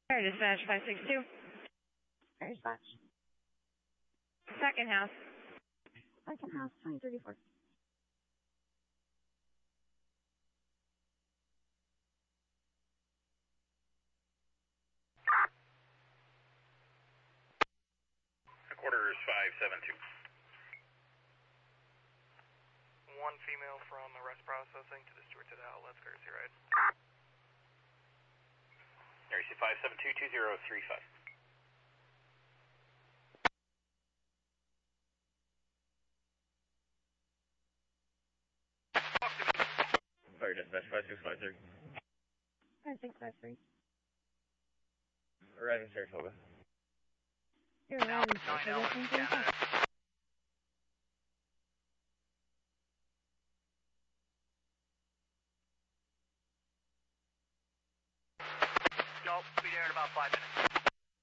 Air dispatch 562. Air dispatch. Second house. Second house, 2034. Quarters 572. One female from arrest processing to the Stewart to the outlets, courtesy ride. RC 572-2035. Fire dispatch 5653. 5653. Arriving Saratoga. You're arriving, Saratoga, 1035. Nope, be there in about 5 minutes.